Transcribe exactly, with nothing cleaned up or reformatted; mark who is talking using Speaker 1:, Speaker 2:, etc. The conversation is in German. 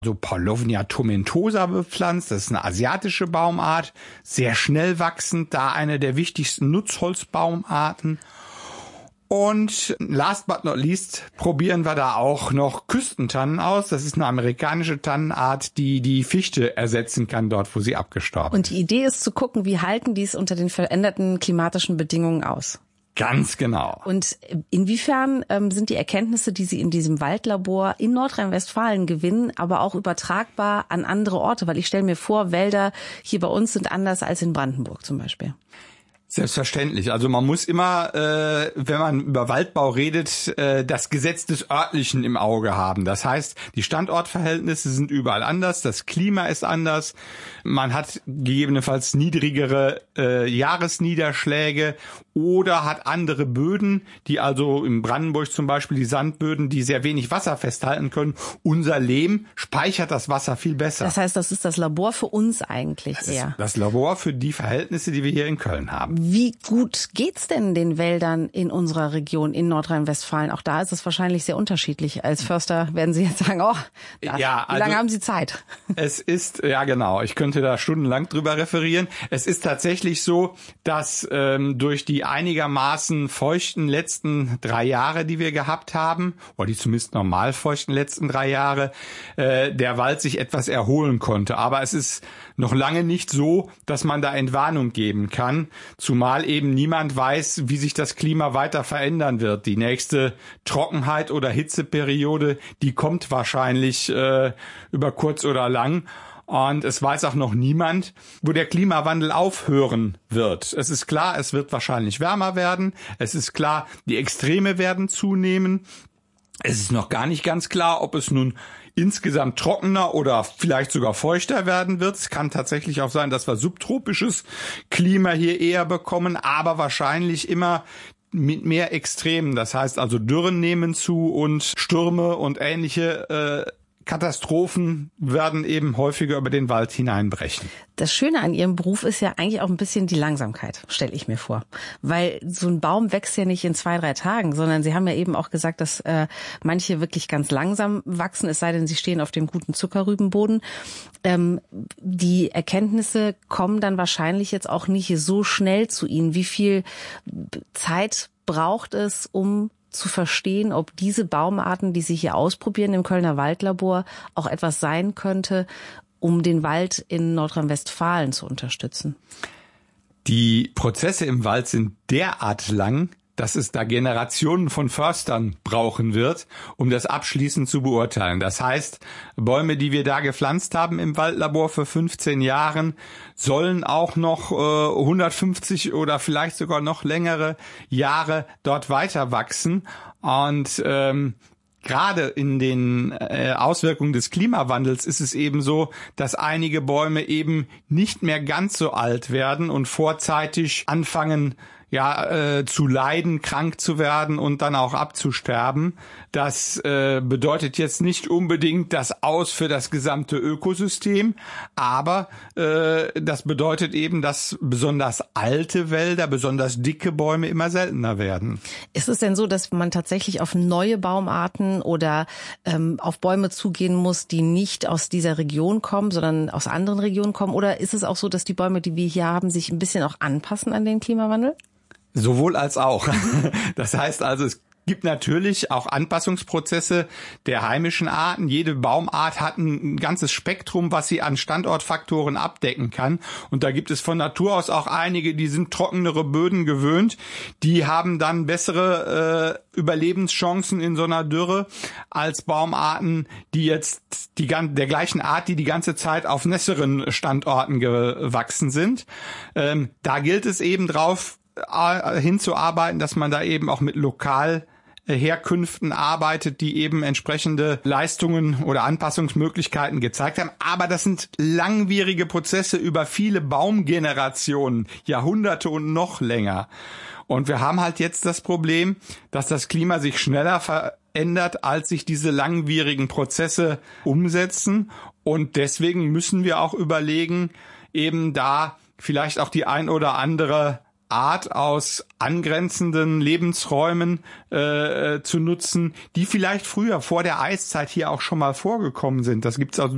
Speaker 1: so Paulownia tomentosa bepflanzt. Das ist eine asiatische Baumart, sehr schnell wachsend, da eine der wichtigsten Nutzholzbaumarten. Und last but not least probieren wir da auch noch Küstentannen aus. Das ist eine amerikanische Tannenart, die die Fichte ersetzen kann, dort wo sie abgestorben ist.
Speaker 2: Und die Idee ist zu gucken, wie halten die es unter den veränderten klimatischen Bedingungen aus?
Speaker 1: Ganz genau.
Speaker 2: Und inwiefern ähm, sind die Erkenntnisse, die Sie in diesem Waldlabor in Nordrhein-Westfalen gewinnen, aber auch übertragbar an andere Orte? Weil ich stelle mir vor, Wälder hier bei uns sind anders als in Brandenburg zum Beispiel.
Speaker 1: Selbstverständlich. Also man muss immer, äh, wenn man über Waldbau redet, äh, das Gesetz des Örtlichen im Auge haben. Das heißt, die Standortverhältnisse sind überall anders, das Klima ist anders, man hat gegebenenfalls niedrigere äh, Jahresniederschläge oder hat andere Böden, die also in Brandenburg zum Beispiel die Sandböden, die sehr wenig Wasser festhalten können. Unser Lehm speichert das Wasser viel besser.
Speaker 2: Das heißt, das ist das Labor für uns eigentlich
Speaker 1: das
Speaker 2: eher.
Speaker 1: Ist das Labor für die Verhältnisse, die wir hier in Köln haben.
Speaker 2: Wie gut geht's denn den Wäldern in unserer Region in Nordrhein-Westfalen? Auch da ist es wahrscheinlich sehr unterschiedlich. Als Förster werden Sie jetzt sagen, oh, das,
Speaker 1: ja, also,
Speaker 2: wie lange haben Sie Zeit?
Speaker 1: Es ist, ja genau, ich könnte da stundenlang drüber referieren. Es ist tatsächlich so, dass ähm, durch die einigermaßen feuchten letzten drei Jahre, die wir gehabt haben, oder die zumindest normal feuchten letzten drei Jahre, äh, der Wald sich etwas erholen konnte. Aber es ist noch lange nicht so, dass man da Entwarnung geben kann. Zumal eben niemand weiß, wie sich das Klima weiter verändern wird. Die nächste Trockenheit oder Hitzeperiode, die kommt wahrscheinlich äh, über kurz oder lang. Und es weiß auch noch niemand, wo der Klimawandel aufhören wird. Es ist klar, es wird wahrscheinlich wärmer werden. Es ist klar, die Extreme werden zunehmen. Es ist noch gar nicht ganz klar, ob es nun insgesamt trockener oder vielleicht sogar feuchter werden wird. Es kann tatsächlich auch sein, dass wir subtropisches Klima hier eher bekommen, aber wahrscheinlich immer mit mehr Extremen. Das heißt also, Dürren nehmen zu und Stürme und ähnliche äh, Katastrophen werden eben häufiger über den Wald hineinbrechen.
Speaker 2: Das Schöne an Ihrem Beruf ist ja eigentlich auch ein bisschen die Langsamkeit, stelle ich mir vor. Weil so ein Baum wächst ja nicht in zwei, drei Tagen, sondern Sie haben ja eben auch gesagt, dass äh, manche wirklich ganz langsam wachsen, es sei denn, sie stehen auf dem guten Zuckerrübenboden. Ähm, die Erkenntnisse kommen dann wahrscheinlich jetzt auch nicht so schnell zu Ihnen. Wie viel Zeit braucht es, um zu verstehen, ob diese Baumarten, die Sie hier ausprobieren im Kölner Waldlabor, auch etwas sein könnte, um den Wald in Nordrhein-Westfalen zu unterstützen?
Speaker 1: Die Prozesse im Wald sind derart lang, dass es da Generationen von Förstern brauchen wird, um das abschließend zu beurteilen. Das heißt, Bäume, die wir da gepflanzt haben im Waldlabor für fünfzehn Jahren, sollen auch noch äh, hundertfünfzig oder vielleicht sogar noch längere Jahre dort weiter wachsen. Und ähm, gerade in den äh, Auswirkungen des Klimawandels ist es eben so, dass einige Bäume eben nicht mehr ganz so alt werden und vorzeitig anfangen, ja, äh, zu leiden, krank zu werden und dann auch abzusterben. Das äh, bedeutet jetzt nicht unbedingt das Aus für das gesamte Ökosystem, aber äh, das bedeutet eben, dass besonders alte Wälder, besonders dicke Bäume immer seltener werden.
Speaker 2: Ist es denn so, dass man tatsächlich auf neue Baumarten oder ähm, auf Bäume zugehen muss, die nicht aus dieser Region kommen, sondern aus anderen Regionen kommen? Oder ist es auch so, dass die Bäume, die wir hier haben, sich ein bisschen auch anpassen an den Klimawandel?
Speaker 1: Sowohl als auch. Das heißt also, es gibt natürlich auch Anpassungsprozesse der heimischen Arten. Jede Baumart hat ein ganzes Spektrum, was sie an Standortfaktoren abdecken kann. Und da gibt es von Natur aus auch einige, die sind trockenere Böden gewöhnt. Die haben dann bessere äh, Überlebenschancen in so einer Dürre als Baumarten, die jetzt die der gleichen Art, die die ganze Zeit auf nässeren Standorten gewachsen sind. Ähm, da gilt es eben drauf, hinzuarbeiten, dass man da eben auch mit Lokalherkünften arbeitet, die eben entsprechende Leistungen oder Anpassungsmöglichkeiten gezeigt haben. Aber das sind langwierige Prozesse über viele Baumgenerationen, Jahrhunderte und noch länger. Und wir haben halt jetzt das Problem, dass das Klima sich schneller verändert, als sich diese langwierigen Prozesse umsetzen. Und deswegen müssen wir auch überlegen, eben da vielleicht auch die ein oder andere Art aus angrenzenden Lebensräumen äh, zu nutzen, die vielleicht früher vor der Eiszeit hier auch schon mal vorgekommen sind. Das gibt's also